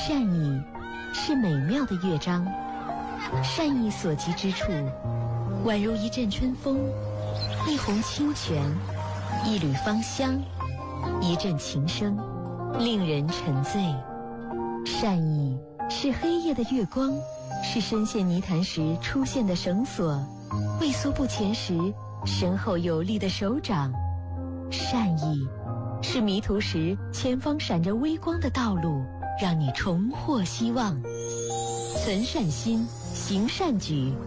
善意是美妙的乐章，善意所及之处，宛如一阵春风，一泓清泉，一缕芳香，一阵琴声，令人沉醉。善意是黑夜的月光，是深陷泥潭时出现的绳索，畏缩不前时身后有力的手掌。善意是迷途时前方闪着微光的道路，让你重获希望。存善心，行善举，